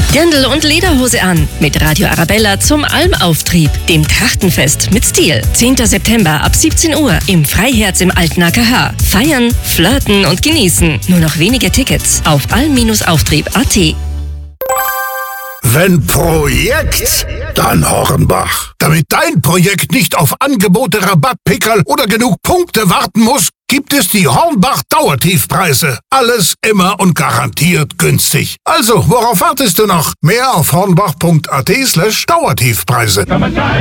Dirndl und Lederhose an mit Radio Arabella zum Almauftrieb, dem Trachtenfest mit Stil. 10. September ab 17 Uhr im Freiherz im alten AKH. Feiern, flirten und genießen. Nur noch wenige Tickets auf alm-auftrieb.at. Wenn Projekt, dann Hornbach. Damit dein Projekt nicht auf Angebote, Rabattpickerl oder genug Punkte warten muss, gibt es die Hornbach Dauertiefpreise. Alles immer und garantiert günstig. Also, worauf wartest du noch? Mehr auf hornbach.at/Dauertiefpreise.